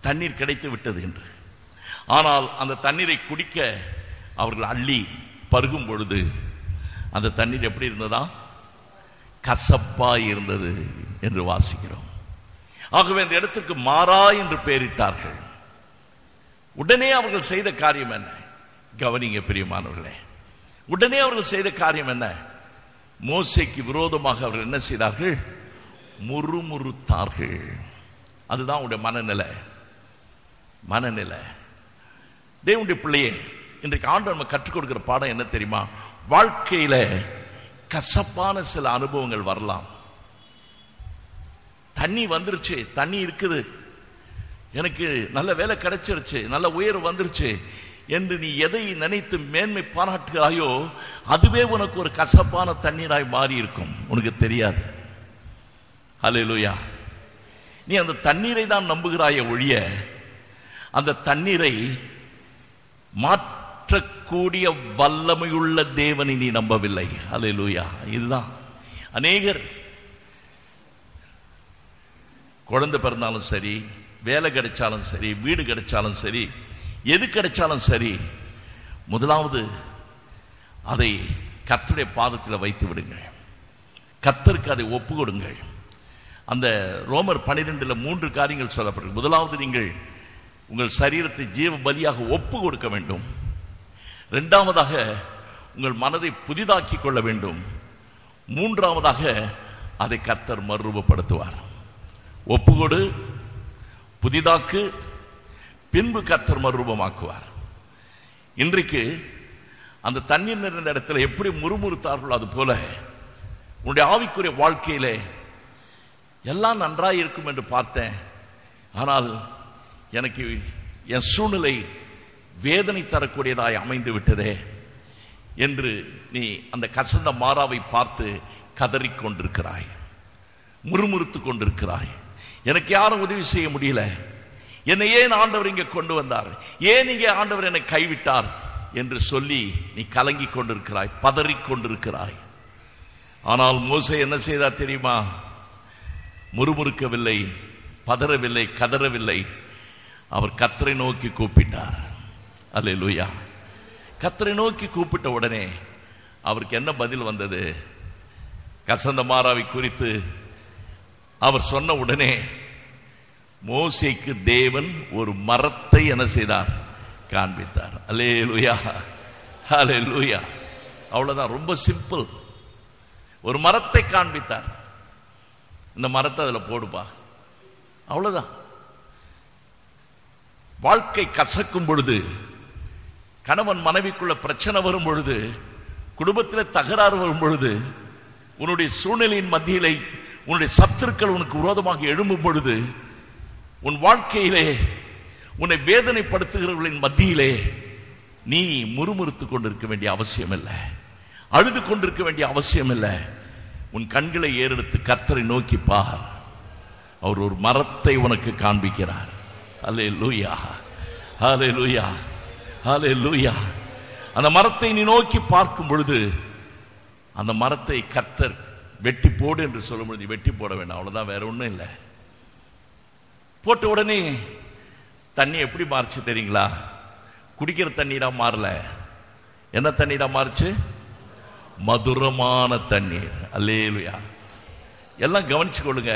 தண்ணீர் கிடைத்து விட்டது என்று. ஆனால் அந்த தண்ணீரை குடிக்க அவர்கள் அள்ளி பருகும் பொழுது அந்த தண்ணீர் எப்படி இருந்ததா? கசப்பாய் இருந்தது என்று வாசிக்கிறோம். ஆகவே அந்த இடத்திற்கு மாறா என்று பெயரிட்டார்கள். உடனே அவர்கள் செய்த காரியம் என்ன? கவனிங்க பிரியமானவர்களே, உடனே அவர்கள் செய்த காரியம் என்ன? மோசேக்கு விரோதமாக அவர்கள் என்ன செய்தார்கள்? முறுமுறுத்தார்கள். அதுதான் உடைய மனநிலை. தேவனுடைய பிள்ளையே, இன்றைக்கு ஆண்டவர் நம்ம கற்றுக் கொடுக்கிற பாடம் என்ன தெரியுமா? வாழ்க்கையில கசப்பான சில அனுபவங்கள் வரலாம். தண்ணி வந்துருச்சு, தண்ணி இருக்குது, எனக்கு நல்ல வேலை கிடைச்சிருச்சு, நல்ல உயர்வு வந்துருச்சு என்று நீ எதை நினைத்து மேன்மை பாராட்டுகிறாயோ அதுவே உனக்கு ஒரு கசப்பான தண்ணீராய் மாறி இருக்கும், உனக்கு தெரியாது. ஹல்லேலூயா. நீ அந்த தண்ணீரை தான் நம்புகிறாயே ஒழிய அந்த தண்ணீரை மாற்றக்கூடிய வல்லமையுள்ள தேவனை நீ நம்பவில்லை. ஹல்லேலூயா. இதுதான் அநேகர் குழந்தை பிறந்தாலும் சரி, வேலை கிடைச்சாலும் சரி, வீடு கிடைச்சாலும் சரி, எது கிடைச்சாலும் சரி, முதலாவது அதை கர்த்தருடைய பாதத்தில் வைத்து விடுங்கள். கர்த்தருக்கு அதை ஒப்பு கொடுங்கள். அந்த ரோமர் 12 3 காரியங்கள் சொல்லப்பட்டிருக்கு. முதலாவது, நீங்கள் உங்கள் சரீரத்தை ஜீவ பலியாக ஒப்பு கொடுக்க வேண்டும். இரண்டாவதாக, உங்கள் மனதை புதிதாக்கி கொள்ள வேண்டும். மூன்றாவதாக, அதை கர்த்தர் மறுரூபப்படுத்துவார். ஒப்புக்கொடு, புதிதாக்கு, பின்பு கர்த்தர் மறுரூபமாக்குவார். இன்றைக்கு அந்த தண்ணீர் நிறைந்த இடத்துல எப்படி முறுமுறுத்தார்களோ அது போல உன்னுடைய ஆவிக்குரிய வாழ்க்கையிலே எல்லாம் நன்றாய் இருக்கும் என்று பார்த்தேன், ஆனால் எனக்கு என் சூழ்நிலை வேதனை தரக்கூடியதாய் அமைந்து விட்டதே என்று நீ அந்த கசந்த மாறாவை பார்த்து கதறிக்கொண்டிருக்கிறாய், முறுமுறுத்து கொண்டிருக்கிறாய். எனக்கு யாரும் உதவி செய்ய முடியல, என்னை ஏன் ஆண்டவர் இங்கே கொண்டு வந்தார், ஏன் இங்கே ஆண்டவர் என்னை கைவிட்டார் என்று சொல்லி நீ கலங்கி கொண்டிருக்கிறாய், பதறிக் கொண்டிருக்கிறாய். ஆனால் மோசே என்ன செய்தார் தெரியுமா? முறுமுறுக்கவில்லை, பதறவில்லை, கதறவில்லை. அவர் கர்த்தரை நோக்கி கூப்பிட்டார். அல்லேலூயா. கர்த்தரை நோக்கி கூப்பிட்ட உடனே அவருக்கு என்ன பதில் வந்தது? கசந்த மாறாவை குறித்து அவர் சொன்ன உடனே மோசேக்கு தேவன் ஒரு மரத்தை என்ன செய்தார்? காண்பித்தார். அல்லேலூயா, அல்லேலூயா. அவ்வளவுதான், ரொம்ப சிம்பிள். ஒரு மரத்தை காண்பித்தார். இந்த மரத்தை அதுல போடுப்பா, அவ்வளவுதான். வாழ்க்கை கசக்கும் பொழுது, கணவன் மனைவிக்குள்ள பிரச்சனை வரும் பொழுது, குடும்பத்தில் தகராறு வரும் பொழுது, உன்னுடைய சூழ்நிலையின் மத்தியிலே உன்னுடைய சத்துருக்கள் உனக்கு விரோதமாக எழும்பும் பொழுது, உன் வாழ்க்கையிலே உன்னை வேதனைப்படுத்துகிறவர்களின் மத்தியிலே நீ முறுமுறுத்து கொண்டிருக்க வேண்டிய அவசியம் இல்லை, அழுது கொண்டிருக்க வேண்டிய அவசியம் இல்லை. உன் கண்களை ஏறெடுத்து கர்த்தரை நோக்கி பார். அவர் ஒரு மரத்தை உனக்கு காண்பிக்கிறார். அல்லேலூயா, அல்லேலூயா, அல்லேலூயா. அந்த மரத்தை நீ நோக்கி பார்க்கும் பொழுது அந்த மரத்தை கர்த்தர் வெட்டி போடு என்று சொல்லும் பொழுது வெட்டி போட வேண்டாம், அவ்வளவுதான், வேற ஒண்ணும் இல்லை. போட்ட உடனே தண்ணி எப்படி மாறுச்சு தெரியுங்களா? குடிக்கிற தண்ணீரா மாறல. என்ன தண்ணீரா மாறுச்சு? மதுரமான தண்ணீர். அல்லேலூயா. எல்லாம் கவனிச்சு கொள்ளுங்க.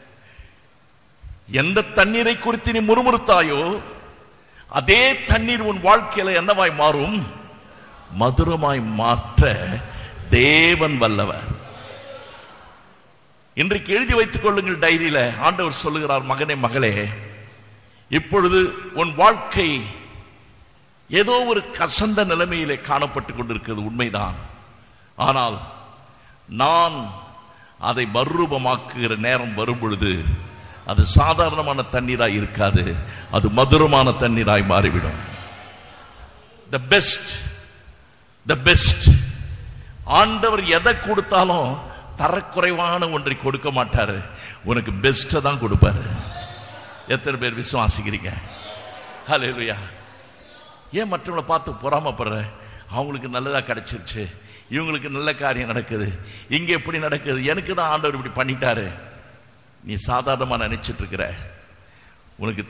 எந்த தண்ணீரை குறித்து நீ முறுமுறுத்தாயோ அதே தண்ணீர் உன் வாழ்க்கையில என்னவாய் மாறும்? மதுரமாய் மாற்ற தேவன் வல்லவர். இன்றைக்கு எழுதி வைத்துக் கொள்ளுங்கள் டைரியில. ஆண்டவர் சொல்லுகிறார், மகனே மகளே, இப்பொழுது உன் வாழ்க்கை ஏதோ ஒரு கசந்த நிலைமையிலே காணப்பட்டுக் கொண்டிருக்கிறது, உண்மைதான். ஆனால் நான் அதை மறுரூபமாக்குகிற நேரம் வரும் பொழுது அது சாதாரணமான தண்ணீராய் இருக்காது, அது மதுரமான தண்ணீராய் மாறிவிடும். the best. ஆண்டவர் எதை கொடுத்தாலும் தரக்குறைவான ஒன்றை கொடுக்க மாட்டாரு, உனக்கு பெஸ்ட் தான் கொடுப்பாரு. எத்தனை பேர் விசுவாசிக்கிறீங்க? ஹல்லேலூயா. ஏன் மற்றவங்களை பார்த்து பொறாமப்படுற? அவங்களுக்கு நல்லதா கிடைச்சிருச்சு, இவங்களுக்கு நல்ல காரியம் நடக்குது, இங்க எப்படி நடக்குது, எனக்கு தான் ஆண்டவர் இப்படி பண்ணிட்டாரு. நீ சாதாரணமா நினைச்சிட்டு இருக்கிற. உனக்கு